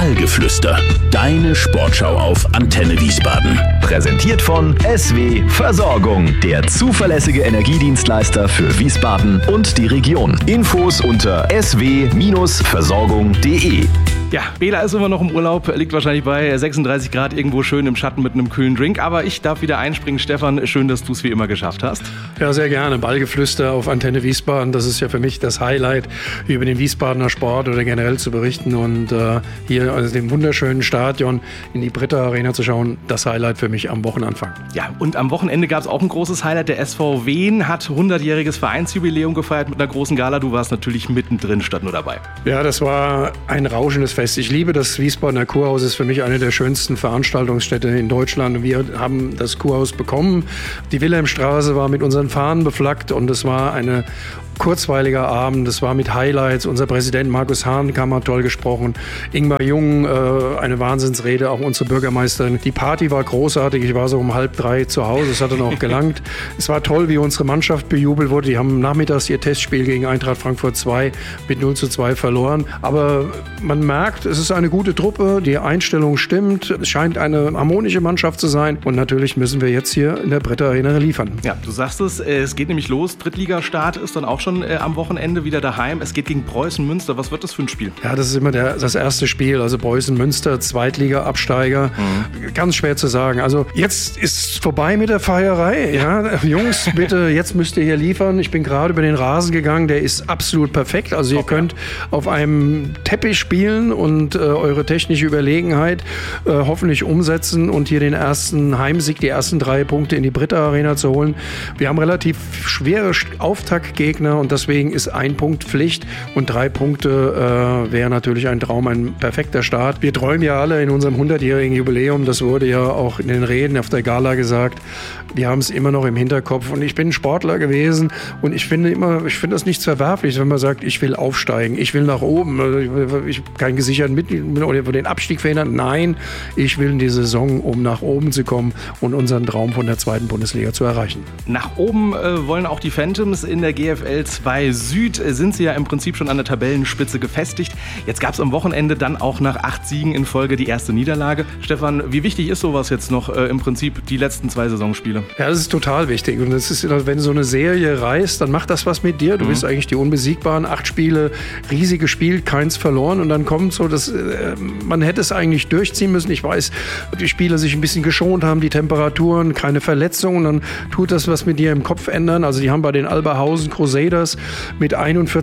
Ballgeflüster, deine Sportschau auf Antenne Wiesbaden. Präsentiert von SW Versorgung, der zuverlässige Energiedienstleister für Wiesbaden und die Region. Infos unter sw-versorgung.de. Ja, Bela ist immer noch im Urlaub, liegt wahrscheinlich bei 36 Grad irgendwo schön im Schatten mit einem kühlen Drink. Aber ich darf wieder einspringen. Stefan, schön, dass du es wie immer geschafft hast. Ja, sehr gerne. Ballgeflüster auf Antenne Wiesbaden, das ist ja für mich das Highlight, über den Wiesbadener Sport oder generell zu berichten. Und hier aus dem wunderschönen Stadion in die Britta Arena zu schauen, das Highlight für mich am Wochenanfang. Ja, und am Wochenende gab es auch ein großes Highlight. Der SV Wien hat 100-jähriges Vereinsjubiläum gefeiert mit einer großen Gala. Du warst natürlich mittendrin, statt nur dabei. Ja, das war ein rauschendes Fest. Ich liebe das Wiesbadener Kurhaus, ist für mich eine der schönsten Veranstaltungsstätte in Deutschland. Wir haben das Kurhaus bekommen. Die Wilhelmstraße war mit unseren Fahnen beflaggt und es war eine kurzweiliger Abend, das war mit Highlights. Unser Präsident Markus Hahnkammer hat toll gesprochen. Ingmar Jung, eine Wahnsinnsrede, auch unsere Bürgermeisterin. Die Party war großartig, ich war so um 2:30 zu Hause, es hat dann auch gelangt. Es war toll, wie unsere Mannschaft bejubelt wurde. Die haben nachmittags ihr Testspiel gegen Eintracht Frankfurt 2 mit 0:2 verloren. Aber man merkt, es ist eine gute Truppe, die Einstellung stimmt. Es scheint eine harmonische Mannschaft zu sein. Und natürlich müssen wir jetzt hier in der Britta Arena liefern. Ja, du sagst es geht nämlich los. Drittligastart ist dann auch schon am Wochenende wieder daheim. Es geht gegen Preußen Münster. Was wird das für ein Spiel? Ja, das ist immer das erste Spiel. Also Preußen Münster, Zweitliga-Absteiger. Ganz schwer zu sagen. Also jetzt ist vorbei mit der Feierei. Ja, Jungs, bitte, jetzt müsst ihr hier liefern. Ich bin gerade über den Rasen gegangen. Der ist absolut perfekt. Also ihr könnt auf einem Teppich spielen und eure technische Überlegenheit hoffentlich umsetzen und hier den ersten Heimsieg, die ersten 3 Punkte in die Britta Arena zu holen. Wir haben relativ schwere Auftaktgegner und deswegen ist 1 Punkt Pflicht und 3 Punkte wäre natürlich ein Traum, ein perfekter Start. Wir träumen ja alle in unserem 100-jährigen Jubiläum, das wurde ja auch in den Reden auf der Gala gesagt, wir haben es immer noch im Hinterkopf und ich bin Sportler gewesen und ich finde das nichts Verwerfliches, wenn man sagt, ich will aufsteigen, ich will nach oben, ich keinen gesicherten oder den Abstieg verhindern. Nein, ich will in die Saison, um nach oben zu kommen und unseren Traum von der 2. Bundesliga zu erreichen. Nach oben wollen auch die Phantoms. In der GFL 2 Süd sind sie ja im Prinzip schon an der Tabellenspitze gefestigt. Jetzt gab es am Wochenende dann auch nach 8 Siegen in Folge die erste Niederlage. Stefan, wie wichtig ist sowas jetzt noch im Prinzip die letzten 2 Saisonspiele? Ja, das ist total wichtig. Und das ist, wenn so eine Serie reißt, dann macht das was mit dir. Du bist eigentlich die Unbesiegbaren. 8 Spiele, riesig gespielt, keins verloren. Und dann kommt so, man hätte es eigentlich durchziehen müssen. Ich weiß, die Spieler sich ein bisschen geschont haben, die Temperaturen, keine Verletzungen. Dann tut das was mit dir im Kopf ändern. Also die haben bei den Alberhausen Crusaders mit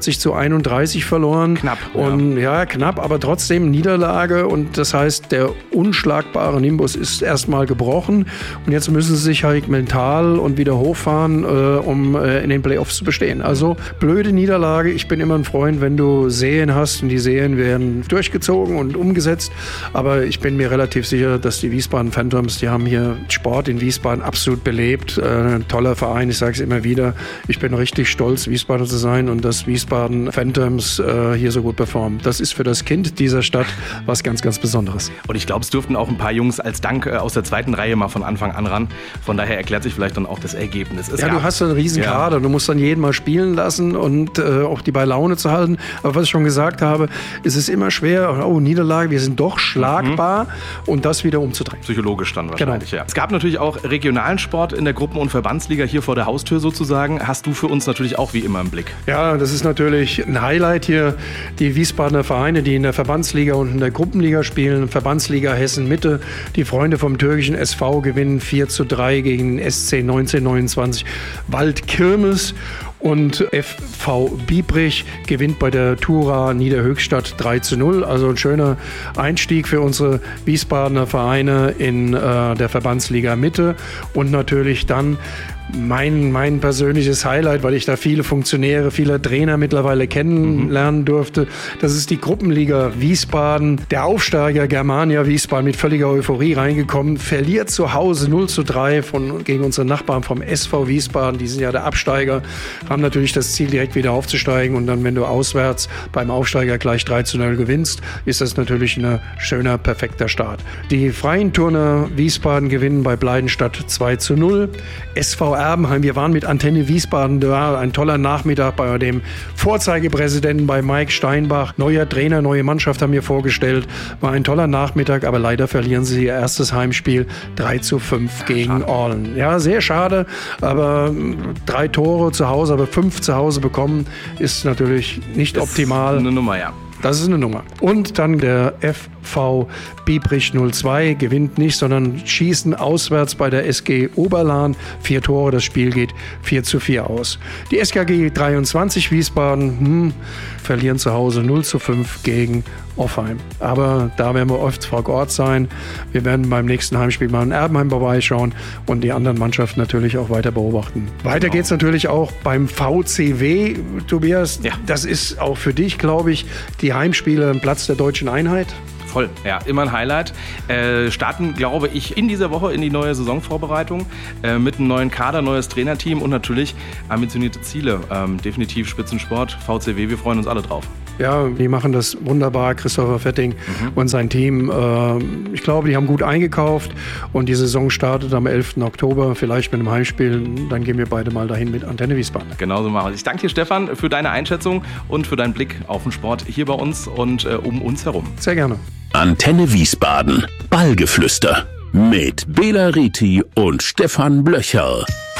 41:31 verloren. Knapp. Und ja, knapp, aber trotzdem Niederlage. Und das heißt, der unschlagbare Nimbus ist erstmal gebrochen. Und jetzt müssen sie sich halt mental und wieder hochfahren, um in den Playoffs zu bestehen. Also blöde Niederlage. Ich bin immer ein Freund, wenn du Serien hast und die Serien werden durchgezogen und umgesetzt. Aber ich bin mir relativ sicher, dass die Wiesbaden Phantoms, die haben hier Sport in Wiesbaden absolut belebt. Ein toller Verein, ich sage es immer wieder. Ich bin richtig stolz, Wiesbaden zu sein und dass Wiesbaden Phantoms hier so gut performen. Das ist für das Kind dieser Stadt was ganz, ganz Besonderes. Und ich glaube, es dürften auch ein paar Jungs als Dank aus der 2. Reihe mal von Anfang an ran. Von daher erklärt sich vielleicht dann auch das Ergebnis. Du hast so einen riesen Kader. Du musst dann jeden mal spielen lassen und auch die bei Laune zu halten. Aber was ich schon gesagt habe, es ist immer schwer. Oh, Niederlage, wir sind doch schlagbar und das wieder umzudrehen. Psychologisch dann wahrscheinlich, ja. Es gab natürlich auch regionalen Sport in der Gruppen- und Verbandsliga hier vor der Haustür sozusagen. Hast du für uns natürlich auch wie immer im Blick. Ja, das ist natürlich ein Highlight hier. Die Wiesbadener Vereine, die in der Verbandsliga und in der Gruppenliga spielen. Verbandsliga Hessen Mitte. Die Freunde vom türkischen SV gewinnen 4:3 gegen den SC 1929 Waldkirmes. Und FV Biebrich gewinnt bei der Tura Niederhöchstadt 3:0. Also ein schöner Einstieg für unsere Wiesbadener Vereine in der Verbandsliga Mitte. Und natürlich dann mein persönliches Highlight, weil ich da viele Funktionäre, viele Trainer mittlerweile kennenlernen durfte. Das ist die Gruppenliga Wiesbaden. Der Aufsteiger Germania Wiesbaden mit völliger Euphorie reingekommen, verliert zu Hause 0:3 gegen unsere Nachbarn vom SV Wiesbaden. Die sind ja der Absteiger, haben natürlich das Ziel, direkt wieder aufzusteigen. Und dann, wenn du auswärts beim Aufsteiger gleich 3:0 gewinnst, ist das natürlich ein schöner, perfekter Start. Die Freien Turner Wiesbaden gewinnen bei Bleidenstadt 2:0. SV SV Erbenheim. Wir waren mit Antenne Wiesbaden da. Ein toller Nachmittag bei dem Vorzeigebräsidenten, bei Mike Steinbach. Neuer Trainer, neue Mannschaft haben wir vorgestellt. War ein toller Nachmittag, aber leider verlieren sie ihr erstes Heimspiel 3:5 gegen Orlen. Ja, sehr schade, aber 3 Tore zu Hause, aber 5 zu Hause bekommen, ist natürlich nicht optimal. Eine Nummer, ja. Das ist eine Nummer. Und dann der FV Biebrich 02 gewinnt nicht, sondern schießen auswärts bei der SG Oberlahn 4 Tore. Das Spiel geht 4:4 aus. Die SKG 23 Wiesbaden verlieren zu Hause 0:5 gegen Offheim. Aber da werden wir oft vor Ort sein. Wir werden beim nächsten Heimspiel mal in Erbenheim vorbeischauen und die anderen Mannschaften natürlich auch weiter beobachten. Weiter geht es natürlich auch beim VCW, Tobias. Ja. Das ist auch für dich, glaube ich, die Heimspiele am Platz der Deutschen Einheit. Voll, ja, immer ein Highlight. Starten, glaube ich, in dieser Woche in die neue Saisonvorbereitung mit einem neuen Kader, neues Trainerteam und natürlich ambitionierte Ziele. Definitiv Spitzensport, VCW, wir freuen uns alle drauf. Ja, die machen das wunderbar, Christopher Fetting und sein Team. Ich glaube, die haben gut eingekauft und die Saison startet am 11. Oktober, vielleicht mit einem Heimspiel. Dann gehen wir beide mal dahin mit Antenne Wiesbaden. Genauso machen wir es. Ich danke dir, Stefan, für deine Einschätzung und für deinen Blick auf den Sport hier bei uns und um uns herum. Sehr gerne. Antenne Wiesbaden. Ballgeflüster mit Bela Riti und Stefan Blöcher.